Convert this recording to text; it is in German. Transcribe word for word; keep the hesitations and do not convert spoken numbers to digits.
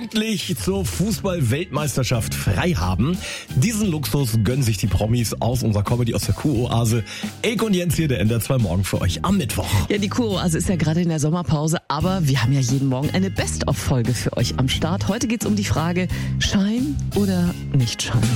endlich zur Fußball-Weltmeisterschaft frei haben. Diesen Luxus gönnen sich die Promis aus unserer Comedy, aus der Kuroase. Eik und Jens hier, der N D R zwei Morgen für euch am Mittwoch. Ja, die Kuroase ist ja gerade in der Sommerpause, aber wir haben ja jeden Morgen eine Best-of-Folge für euch am Start. Heute geht's um die Frage, Schein oder nicht Schein?